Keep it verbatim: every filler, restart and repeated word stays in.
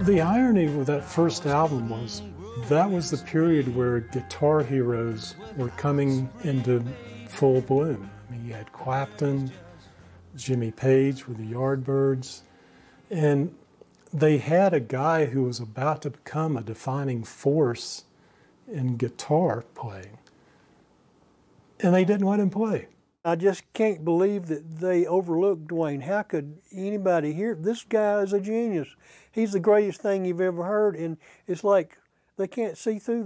The irony with that first album was that was the period where guitar heroes were coming into full bloom. I mean, you had Clapton, Jimmy Page with the Yardbirds, and they had a guy who was about to become a defining force in guitar playing, and they didn't let him play. I just can't believe that they overlooked Duane. How could anybody hear? This guy is a genius. He's the greatest thing you've ever heard, and it's like they can't see through